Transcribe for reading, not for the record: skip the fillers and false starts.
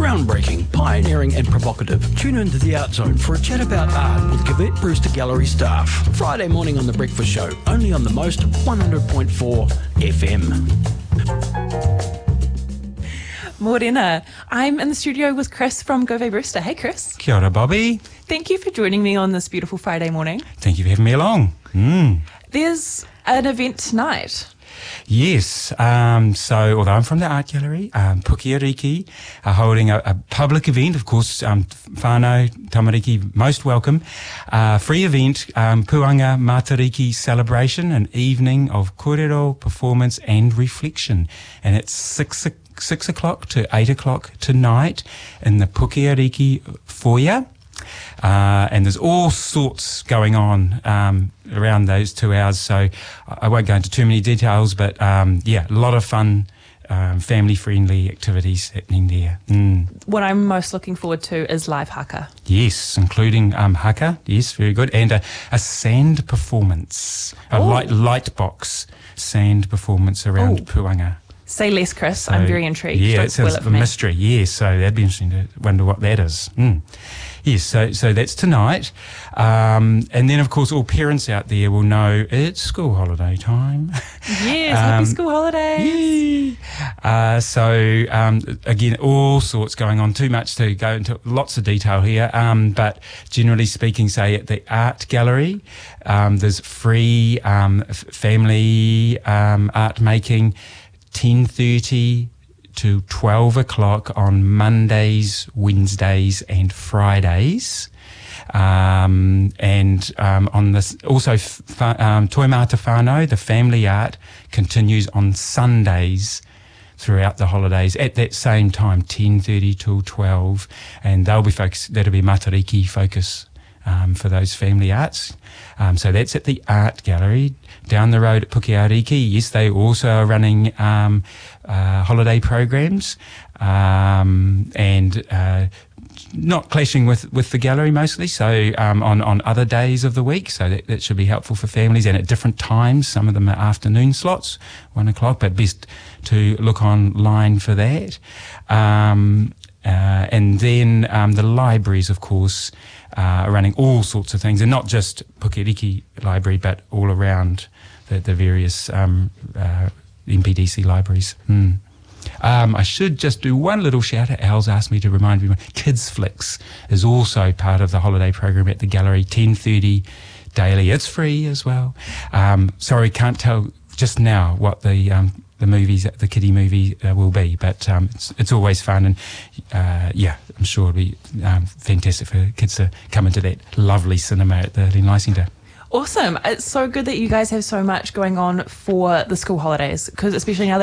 Groundbreaking, pioneering and provocative. Tune into the Art Zone for a chat about art with Gavette Brewster Gallery staff. Friday morning on The Breakfast Show, only on the most 100.4 FM. Morena. I'm in the studio with Chris from Gavette Brewster. Hey, Chris. Kia ora, Bobby. Thank you for joining me on this beautiful Friday morning. Thank you for having me along. There's an event tonight. Yes, so although I'm from the art gallery, Pukeariki are holding a public event, of course, whānau, tamariki, most welcome, free event, Puanga Matariki celebration, an evening of kōrero, performance and reflection. And it's 6 o'clock to 8 o'clock tonight in the Pukeariki foyer. And there's all sorts going on around those 2 hours, so I won't go into too many details, but a lot of fun, family-friendly activities happening there. What I'm most looking forward to is live haka. Yes, including haka, yes, very good, and a sand performance, a light box sand performance around Puanga. Say less, Chris. So, I'm very intrigued. Yeah, Don't it's spoil it for a me. mystery. Yeah, so that'd be interesting to wonder what that is. Yes, so that's tonight. And then, of course, all parents out there will know it's school holiday time. Yes, happy school holidays. Again, all sorts going on. Too much to go into lots of detail here. But generally speaking, say at the art gallery, there's free family art making, 10:30 to 12 o'clock on Mondays, Wednesdays and Fridays. On this also Toimata Whānau, the family art, continues on Sundays throughout the holidays at that same time, 10:30 till 12, and that'll be Matariki focus for those family arts. So that's at the art gallery down the road at Pukeariki. Yes, they also are running holiday programs and not clashing with the gallery mostly, so on other days of the week, so that should be helpful for families, and at different times. Some of them are afternoon slots, 1 o'clock, but best to look online for that. And then the libraries, of course, are running all sorts of things, and not just Pukeariki Library, but all around the various MPDC libraries. I should just do one little shout out. Al's asked me to remind everyone, Kids Flicks is also part of the holiday program at the gallery, 10:30 daily. It's free as well. Sorry, can't tell just now what the movies, the kiddie movie will be, but it's always fun, and I'm sure it'll be fantastic for kids to come into that lovely cinema at the Len Lysing Centre. Awesome. It's so good that you guys have so much going on for the school holidays, because especially now that